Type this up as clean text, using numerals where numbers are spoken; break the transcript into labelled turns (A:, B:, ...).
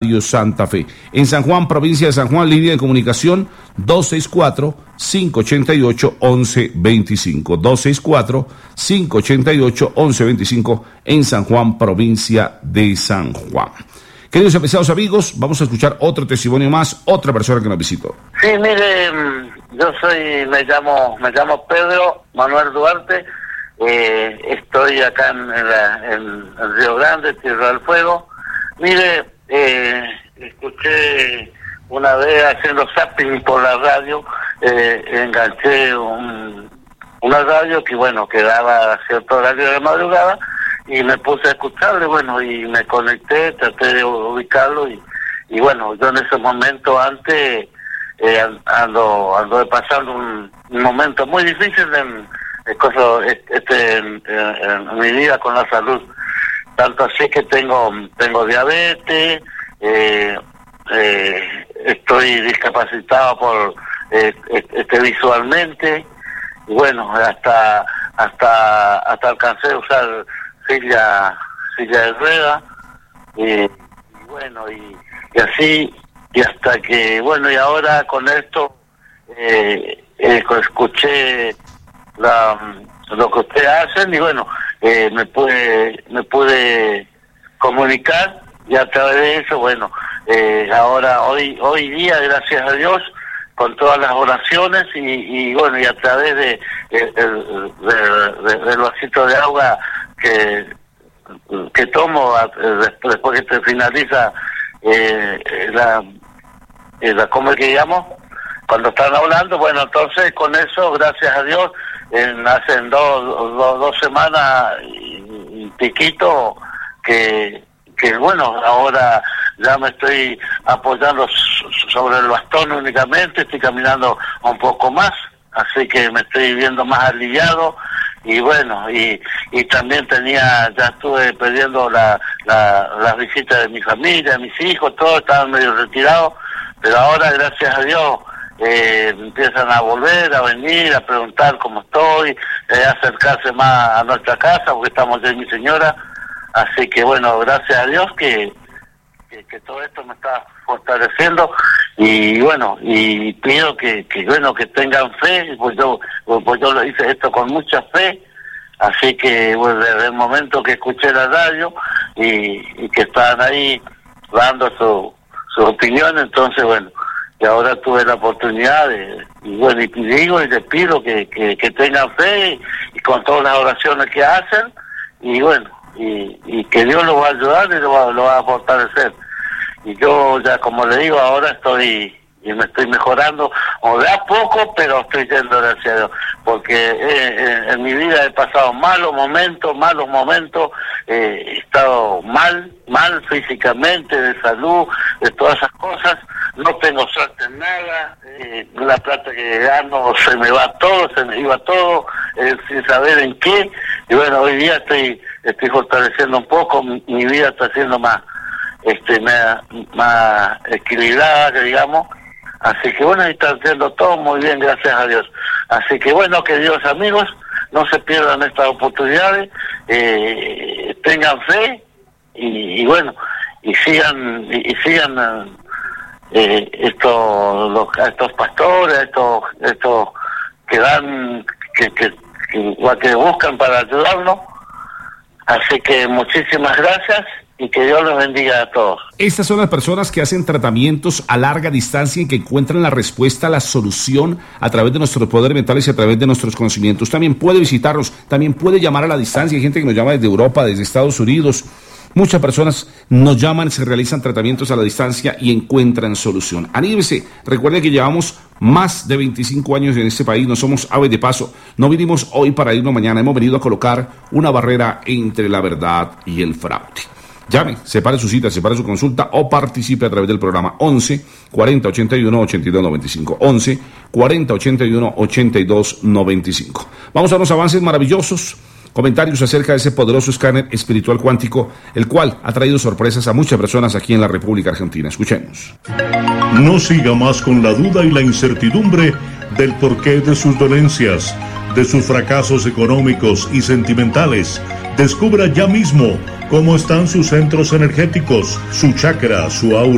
A: Santa Fe. En San Juan, provincia de San Juan, línea de comunicación 264-588-1125. 264-588-1125 en San Juan, provincia de San Juan. Queridos y apreciados amigos, vamos a escuchar otro testimonio más, otra persona que nos visitó.
B: Sí, mire, yo me llamo Pedro Manuel Duarte, estoy acá en Río Grande, Tierra del Fuego. Mire, escuché una vez haciendo zapping por la radio, enganché una radio que daba a cierto horario de madrugada, y me puse a escucharle, y me conecté, traté de ubicarlo, y yo en ese momento antes ando pasando un momento muy difícil en mi vida con la salud, tanto así que tengo diabetes, estoy discapacitado por visualmente, y hasta alcancé a usar silla de rueda, y así, y hasta que y ahora con esto escuché lo que ustedes hacen, y me pude comunicar, y a través de eso ahora hoy día, gracias a Dios, con todas las oraciones y a través del vasito de agua que tomo después que finaliza ¿cómo es que llamo? Cuando están hablando, entonces con eso, gracias a Dios, hacen dos semanas y piquito que ahora ya me estoy apoyando sobre el bastón únicamente, estoy caminando un poco más, así que me estoy viendo más aliviado, y también ya estuve pidiendo las visitas de mi familia, de mis hijos, todos estaban medio retirados, pero ahora, gracias a Dios, empiezan a volver, a venir, a preguntar cómo estoy, a acercarse más a nuestra casa, porque estamos yo y mi señora, así que gracias a Dios que todo esto me está fortaleciendo, y pido que tengan fe, pues yo lo hice esto con mucha fe, así que desde el momento que escuché la radio y que estaban ahí dando su opinión, entonces y ahora tuve la oportunidad y digo y les pido que tengan fe, y con todas las oraciones que hacen, y que Dios los va a ayudar y lo va a fortalecer. Y yo ya, como le digo, ahora me estoy mejorando, o de a poco, pero estoy yendo, gracias a Dios, porque en mi vida he pasado malos momentos, he estado mal físicamente, de salud, de todas esas cosas, no tengo suerte en nada, la plata que gano se me iba todo, sin saber en qué, y hoy día estoy fortaleciendo un poco, mi vida está siendo más equilibrada, que digamos, así que está haciendo todo muy bien, gracias a Dios. Así que queridos amigos, no se pierdan estas oportunidades, tengan fe, y sigan estos pastores, estos que dan, que buscan para ayudarnos. Así que muchísimas gracias, y que Dios los bendiga a todos.
A: Estas son las personas que hacen tratamientos a larga distancia y que encuentran la respuesta, la solución a través de nuestros poderes mentales y a través de nuestros conocimientos. También puede visitarnos, también puede llamar a la distancia. Hay gente que nos llama desde Europa, desde Estados Unidos. Muchas personas nos llaman, se realizan tratamientos a la distancia y encuentran solución. Anímese, recuerde que llevamos más de 25 años en este país, no somos aves de paso, no vinimos hoy para irnos mañana, hemos venido a colocar una barrera entre la verdad y el fraude. Llame, separe su cita, separe su consulta o participe a través del programa 11 40 81 82 95. 11 40 81 82 95. Vamos a unos avances maravillosos, comentarios acerca de ese poderoso escáner espiritual cuántico, el cual ha traído sorpresas a muchas personas aquí en la República Argentina. Escuchemos.
C: No siga más con la duda y la incertidumbre del porqué de sus dolencias, de sus fracasos económicos y sentimentales. Descubra ya mismo cómo están sus centros energéticos, su chakra, su aura.